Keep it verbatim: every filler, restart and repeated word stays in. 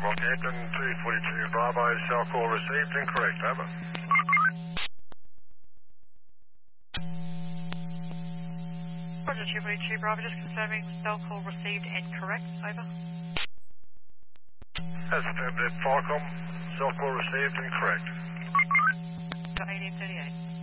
Rockhampton, two forty-two Bravo, cell call received and correct, over. Roger, two forty-two Bravo, just confirming cell call received and correct, over. That's affirmative, Falcom, cell call received and correct. eighteen thirty-eight.